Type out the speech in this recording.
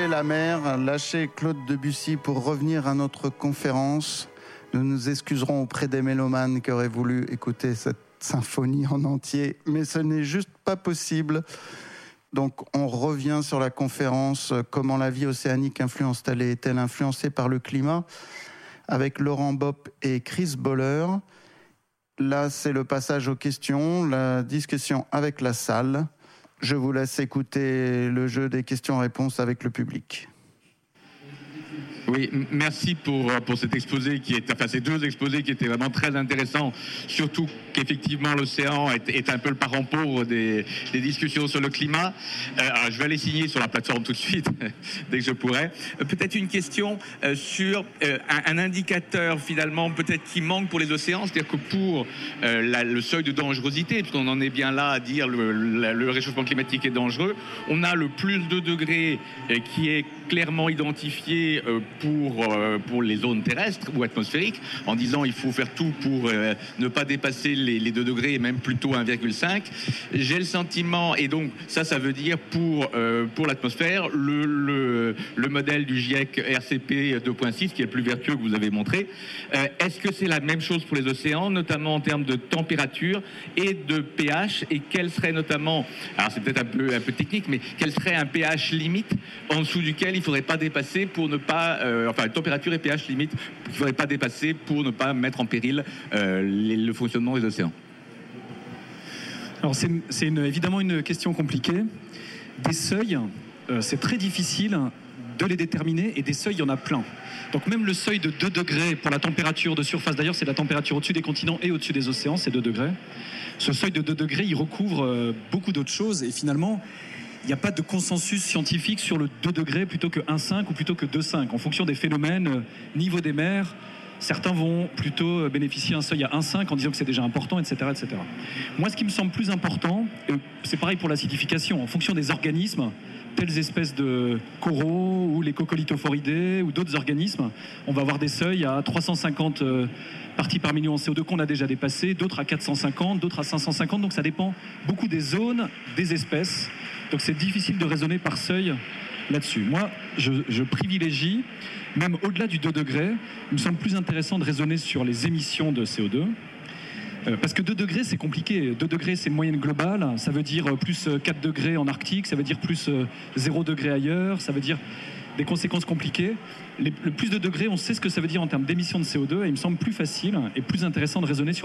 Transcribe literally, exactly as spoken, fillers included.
la mer. Lâchez Claude Debussy pour revenir à notre conférence. Nous nous excuserons auprès des mélomanes qui auraient voulu écouter cette symphonie en entier, mais ce n'est juste pas possible. Donc on revient sur la conférence « Comment la vie océanique influence-t-elle et est-elle influencée par le climat ?» avec Laurent Bopp et Chris Boller. Là, c'est le passage aux questions, la discussion avec la salle. Je vous laisse écouter le jeu des questions-réponses avec le public. Oui, merci pour, pour cet exposé qui est, enfin ces deux exposés qui étaient vraiment très intéressants, surtout qu'effectivement l'océan est, est un peu le parent pauvre des, des discussions sur le climat. Euh, alors je vais aller signer sur la plateforme tout de suite, dès que je pourrai. Euh, peut-être une question euh, sur euh, un, un indicateur finalement peut-être qui manque pour les océans, c'est-à-dire que pour euh, la, le seuil de dangerosité, puisqu'on en est bien là à dire le, le, le réchauffement climatique est dangereux, on a le plus deux degrés euh, qui est clairement identifié euh, pour, euh, pour les zones terrestres ou atmosphériques, en disant il faut faire tout pour euh, ne pas dépasser les, les deux degrés et même plutôt un virgule cinq. J'ai le sentiment, et donc ça, ça veut dire pour, euh, pour l'atmosphère, le, le, le modèle du GIEC R C P deux point six qui est le plus vertueux que vous avez montré. Euh, est-ce que c'est la même chose pour les océans, notamment en termes de température et de pH, et quel serait notamment, alors c'est peut-être un peu, un peu technique, mais quel serait un pH limite en dessous duquel il ne faudrait pas dépasser pour ne pas, euh, enfin, température et pH limite qu'il ne faudrait pas dépasser pour ne pas mettre en péril euh, les, le fonctionnement des océans. Alors c'est, c'est une, évidemment une question compliquée. Des seuils, euh, c'est très difficile de les déterminer, et des seuils, il y en a plein. Donc même le seuil de deux degrés pour la température de surface, d'ailleurs c'est la température au-dessus des continents et au-dessus des océans, c'est deux degrés. Ce seuil de deux degrés, il recouvre euh, beaucoup d'autres choses, et finalement, il n'y a pas de consensus scientifique sur le deux degrés plutôt que un virgule cinq ou plutôt que deux virgule cinq. En fonction des phénomènes, euh, niveau des mers, certains vont plutôt bénéficier d'un seuil à un virgule cinq en disant que c'est déjà important, et cetera, et cetera. Moi, ce qui me semble plus important, euh, c'est pareil pour l'acidification, en fonction des organismes, telles espèces de coraux ou les coccolithophoridés ou d'autres organismes, on va avoir des seuils à trois cent cinquante euh, parties par million en C O deux qu'on a déjà dépassé, d'autres à quatre cent cinquante, d'autres à cinq cent cinquante, donc ça dépend beaucoup des zones, des espèces. Donc c'est difficile de raisonner par seuil là-dessus. Moi, je, je privilégie, même au-delà du deux degrés, il me semble plus intéressant de raisonner sur les émissions de C O deux. Euh, parce que deux degrés, c'est compliqué. deux degrés, c'est une moyenne globale. Ça veut dire plus quatre degrés en Arctique, ça veut dire plus zéro degré ailleurs, ça veut dire des conséquences compliquées. Les, le plus de degrés, on sait ce que ça veut dire en termes d'émissions de C O deux, et il me semble plus facile et plus intéressant de raisonner sur